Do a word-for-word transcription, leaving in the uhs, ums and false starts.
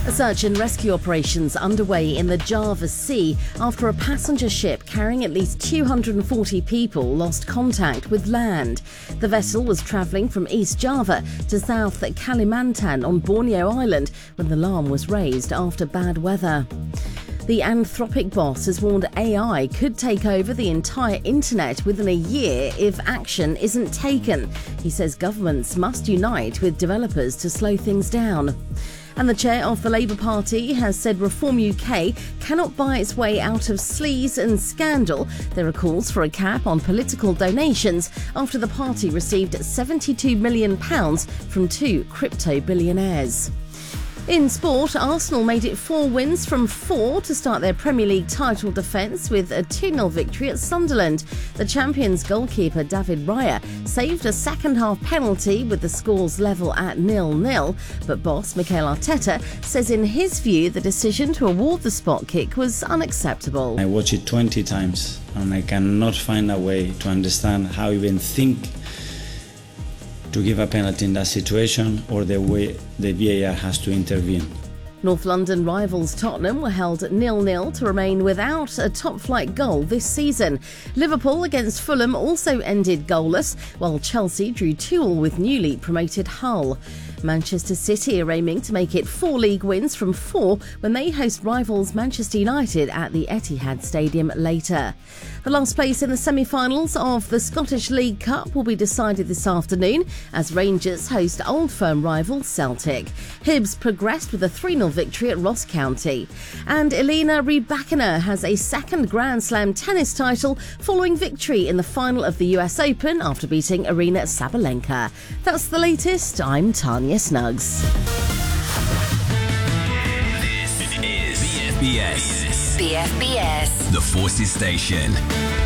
Search and rescue operations underway in the Java Sea after a passenger ship carrying at least two hundred forty people lost contact with land. The vessel was travelling from East Java to South Kalimantan on Borneo Island when the alarm was raised after bad weather. The Anthropic boss has warned A I could take over the entire internet within a year if action isn't taken. He says governments must unite with developers to slow things down. And the chair of the Labour Party has said Reform U K cannot buy its way out of sleaze and scandal. There are calls for a cap on political donations after the party received seventy-two million pounds from two crypto billionaires. In sport, Arsenal made it four wins from four to start their Premier League title defence with a two nil victory at Sunderland. The champions' goalkeeper David Raya saved a second-half penalty with the scores level at nil nil, but boss Mikel Arteta says in his view the decision to award the spot kick was unacceptable. I watched it twenty times and I cannot find a way to understand how even think to give a penalty in that situation or the way the V A R has to intervene. North London rivals Tottenham were held nil nil to remain without a top-flight goal this season. Liverpool against Fulham also ended goalless, while Chelsea drew two all with newly promoted Hull. Manchester City are aiming to make it four league wins from four when they host rivals Manchester United at the Etihad Stadium later. The last place in the semi-finals of the Scottish League Cup will be decided this afternoon as Rangers host Old Firm rival Celtic. Hibs progressed with a three nil victory at Ross County. And Elena Rybakina has a second Grand Slam tennis title following victory in the final of the U S Open after beating Aryna Sabalenka. That's the latest. I'm Tanya Snuggs. This is B F B S. B F B S. The Forces Station.